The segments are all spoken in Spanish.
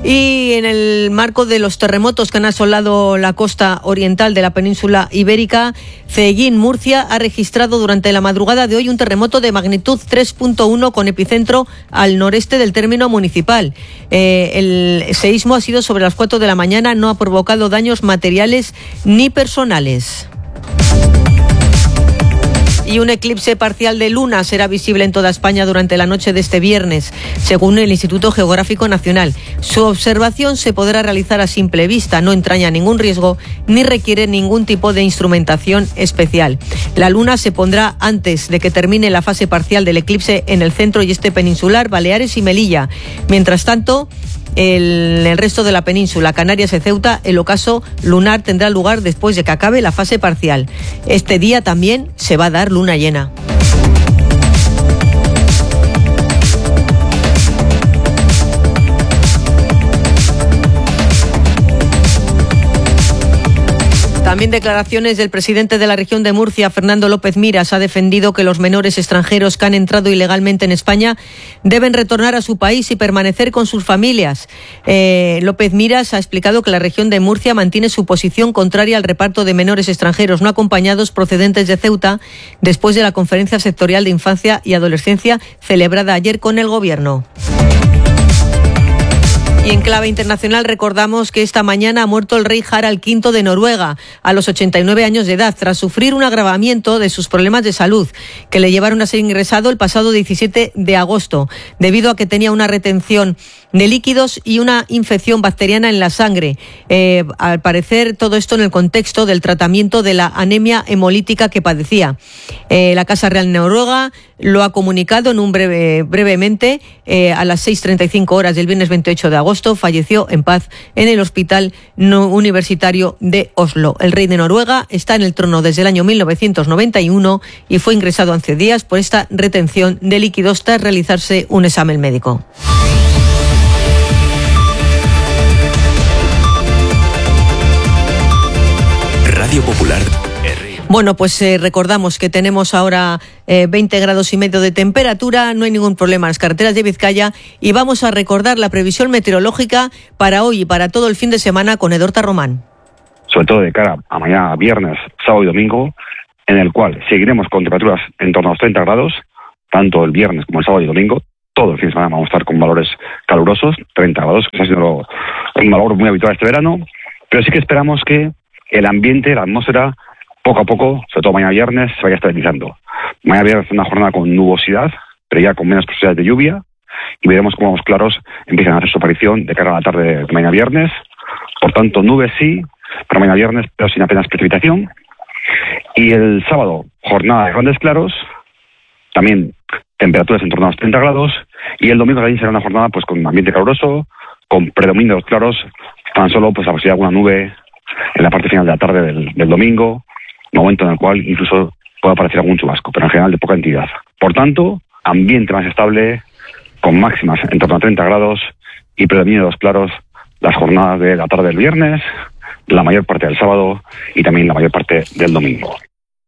Y en el marco de los terremotos que han asolado la costa oriental de la península ibérica, Ceguín, Murcia, ha registrado durante la madrugada de hoy un terremoto de magnitud 3.1 con epicentro al noreste del término municipal. El seísmo ha sido sobre las 4 de la mañana, no ha provocado daños materiales ni personales. Y un eclipse parcial de luna será visible en toda España durante la noche de este viernes, según el Instituto Geográfico Nacional. Su observación se podrá realizar a simple vista, no entraña ningún riesgo ni requiere ningún tipo de instrumentación especial. La luna se pondrá antes de que termine la fase parcial del eclipse en el centro y este peninsular, Baleares y Melilla. Mientras tanto, en el resto de la península, Canarias y Ceuta, el ocaso lunar tendrá lugar después de que acabe la fase parcial. Este día también se va a dar luna llena. También declaraciones del presidente de la región de Murcia, Fernando López Miras, ha defendido que los menores extranjeros que han entrado ilegalmente en España deben retornar a su país y permanecer con sus familias. López Miras ha explicado que la región de Murcia mantiene su posición contraria al reparto de menores extranjeros no acompañados procedentes de Ceuta después de la conferencia sectorial de infancia y adolescencia celebrada ayer con el Gobierno. Y en clave internacional recordamos que esta mañana ha muerto el rey Harald V de Noruega a los 89 años de edad tras sufrir un agravamiento de sus problemas de salud que le llevaron a ser ingresado el pasado 17 de agosto debido a que tenía una retención de líquidos y una infección bacteriana en la sangre. Al parecer todo esto en el contexto del tratamiento de la anemia hemolítica que padecía. La Casa Real Noruega lo ha comunicado en un brevemente a las 6:35 horas del viernes 28 de agosto. Falleció en paz en el Hospital Universitario de Oslo. El rey de Noruega está en el trono desde el año 1991 y fue ingresado hace días por esta retención de líquidos tras realizarse un examen médico. Radio Popular. Bueno, pues recordamos que tenemos ahora 20 grados y medio de temperatura, no hay ningún problema en las carreteras de Vizcaya y vamos a recordar la previsión meteorológica para hoy y para todo el fin de semana con Edorta Román. Sobre todo de cara a mañana, viernes, sábado y domingo, en el cual seguiremos con temperaturas en torno a los 30 grados, tanto el viernes como el sábado y domingo. Todo el fin de semana vamos a estar con valores calurosos, 30 grados, que ha sido un valor muy habitual este verano, pero sí que esperamos que el ambiente, la atmósfera, poco a poco, sobre todo mañana viernes, se vaya estabilizando. Mañana viernes es una jornada con nubosidad, pero ya con menos posibilidades de lluvia, y veremos cómo los claros empiezan a hacer su aparición de cara a la tarde de mañana viernes. Por tanto, nubes sí, para mañana viernes, pero sin apenas precipitación. Y el sábado, jornada de grandes claros, también temperaturas en torno a los 30 grados, y el domingo también será una jornada pues con ambiente caluroso, con predominio de los claros, tan solo pues la posibilidad de alguna nube en la parte final de la tarde del domingo, momento en el cual incluso puede aparecer algún chubasco, pero en general de poca entidad. Por tanto, ambiente más estable, con máximas en torno a 30 grados y predominio de los claros las jornadas de la tarde del viernes, la mayor parte del sábado y también la mayor parte del domingo.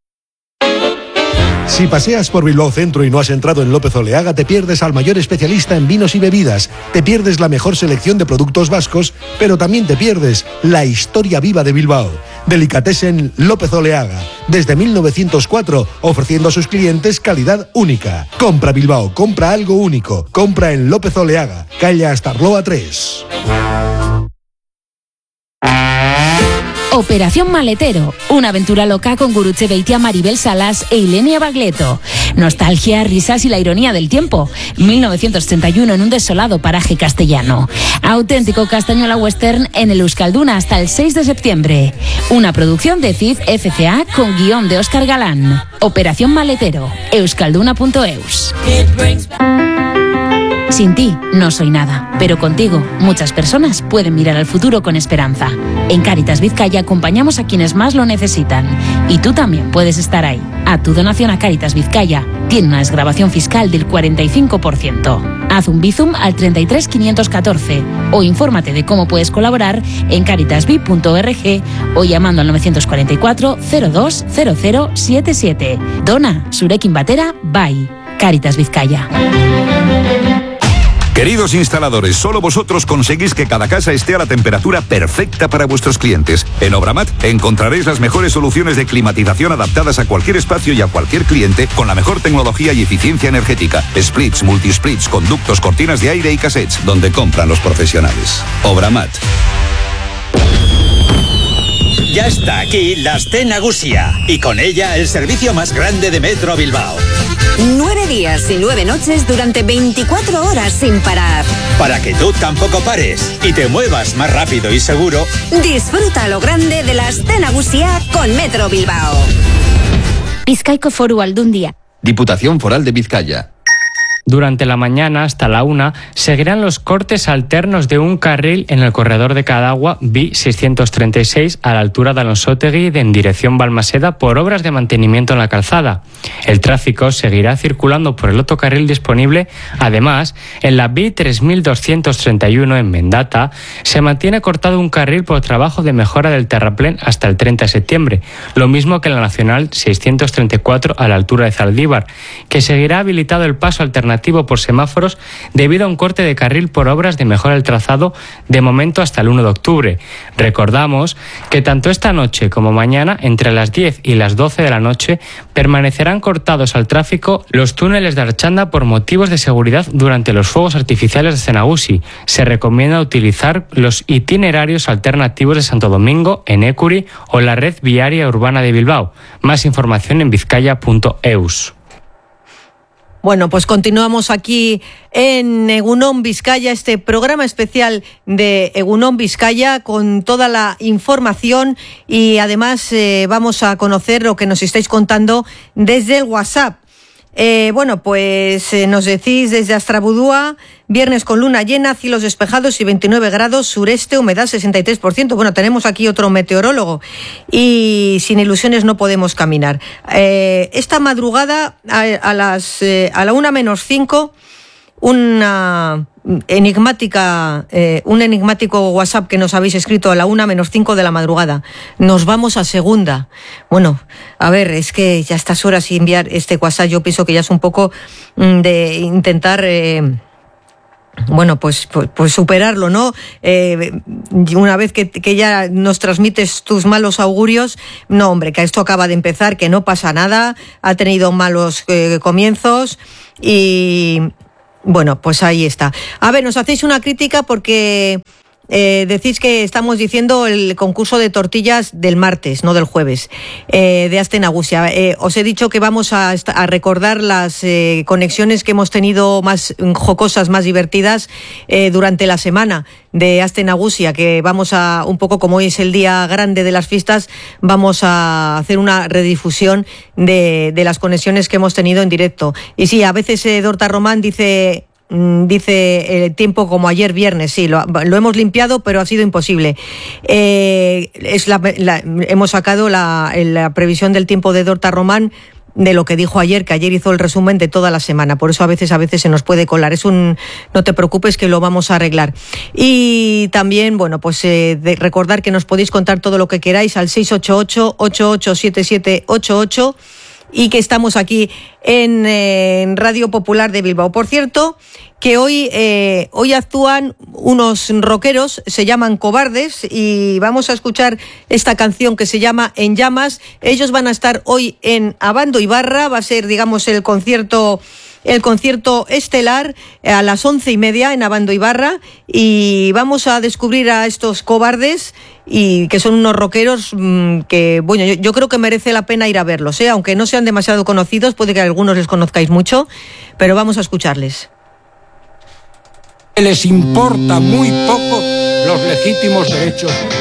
Si paseas por Bilbao Centro y no has entrado en López Oleaga, te pierdes al mayor especialista en vinos y bebidas, te pierdes la mejor selección de productos vascos, pero también te pierdes la historia viva de Bilbao. Delicatessen López Oleaga, desde 1904, ofreciendo a sus clientes calidad única. Compra Bilbao, compra algo único, compra en López Oleaga, calle Astarloa 3. Operación Maletero, una aventura loca con Gurutze Beitia, Maribel Salas e Ilenia Bagleto. Nostalgia, risas y la ironía del tiempo. 1931 en un desolado paraje castellano. Auténtico castañuela western en el Euskalduna hasta el 6 de septiembre. Una producción de CID FCA con guión de Óscar Galán. Operación Maletero, euskalduna.eus. Sin ti no soy nada, pero contigo muchas personas pueden mirar al futuro con esperanza. En Cáritas Vizcaya acompañamos a quienes más lo necesitan y tú también puedes estar ahí. A tu donación a Cáritas Vizcaya tiene una desgravación fiscal del 45%. Haz un bizum al 33 514 o infórmate de cómo puedes colaborar en caritasvi.org o llamando al 944 02 0077. Dona, zurekin batera, bai. Cáritas Vizcaya. Queridos instaladores, solo vosotros conseguís que cada casa esté a la temperatura perfecta para vuestros clientes. En Obramat encontraréis las mejores soluciones de climatización adaptadas a cualquier espacio y a cualquier cliente con la mejor tecnología y eficiencia energética. Splits, multisplits, conductos, cortinas de aire y cassettes, donde compran los profesionales. Obramat. Ya está aquí la Aste Nagusia y con ella el servicio más grande de Metro Bilbao. 9 días y 9 noches durante 24 horas sin parar. Para que tú tampoco pares y te muevas más rápido y seguro. Disfruta lo grande de la Aste Nagusia con Metro Bilbao. Bizkaiko Foru Aldundia. Diputación Foral de Vizcaya. Durante la mañana hasta la 1 seguirán los cortes alternos de un carril en el corredor de Cadagua B636 a la altura de Alonsotegi en dirección Balmaseda por obras de mantenimiento en la calzada. El tráfico seguirá circulando por el otro carril disponible. Además, en la B3231 en Mendata se mantiene cortado un carril por trabajo de mejora del terraplén hasta el 30 de septiembre, lo mismo que en la Nacional 634 a la altura de Zaldívar, que seguirá habilitado el paso alternativo por semáforos debido a un corte de carril por obras de mejora del trazado de momento hasta el 1 de octubre. Recordamos que tanto esta noche como mañana, entre las 10 y las 12 de la noche, permanecerán cortados al tráfico los túneles de Archanda por motivos de seguridad durante los fuegos artificiales de Cenagusi. Se recomienda utilizar los itinerarios alternativos de Santo Domingo, en Écuri o la red viaria urbana de Bilbao. Más información en vizcaya.eus. Bueno, pues continuamos aquí en Egunon Vizcaya, este programa especial de Egunon Vizcaya con toda la información y además vamos a conocer lo que nos estáis contando desde el WhatsApp. Bueno, pues nos decís desde Astrabudúa, viernes con luna llena, cielos despejados y 29 grados, sureste, humedad 63%. Bueno, tenemos aquí otro meteorólogo y sin ilusiones no podemos caminar. Esta madrugada a la 1:05, un enigmático WhatsApp que nos habéis escrito a la 1:05 de la madrugada. Nos vamos a segunda. Bueno, a ver, es que ya a estas horas y enviar este WhatsApp yo pienso que ya es un poco de intentar bueno, pues superarlo, ¿no? Una vez que ya nos transmites tus malos augurios, no, hombre, que esto acaba de empezar, que no pasa nada, ha tenido malos comienzos y bueno, pues ahí está. A ver, nos hacéis una crítica porque decís que estamos diciendo el concurso de tortillas del martes, no del jueves, de Aste Nagusia. Os he dicho que vamos a recordar las conexiones que hemos tenido más jocosas, más divertidas durante la semana de Aste Nagusia, que vamos a, un poco como hoy es el día grande de las fiestas, vamos a hacer una redifusión de las conexiones que hemos tenido en directo. Y sí, a veces Dorta Román dice el tiempo como ayer viernes, sí, lo hemos limpiado, pero ha sido imposible. Hemos sacado la previsión del tiempo de Dorta Román de lo que dijo ayer, que ayer hizo el resumen de toda la semana, por eso a veces se nos puede colar. No te preocupes que lo vamos a arreglar. Y también, bueno, pues recordar que nos podéis contar todo lo que queráis al 688-887788 y que estamos aquí en Radio Popular de Bilbao. Por cierto, que hoy actúan unos rockeros, se llaman Cobardes, y vamos a escuchar esta canción que se llama En Llamas. Ellos van a estar hoy en Abando Ibarra, va a ser, digamos, el concierto estelar a las 11:30 en Abando Ibarra, y vamos a descubrir a estos Cobardes, y que son unos rockeros que, bueno, yo creo que merece la pena ir a verlos, aunque no sean demasiado conocidos, puede que a algunos les conozcáis mucho, pero vamos a escucharles. Les importa muy poco los legítimos derechos